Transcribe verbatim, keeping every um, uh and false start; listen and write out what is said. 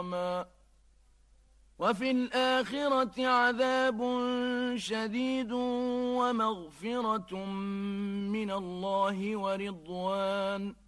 حطاما وفي الآخرة عذاب شديد ومغفرة من الله ورضوان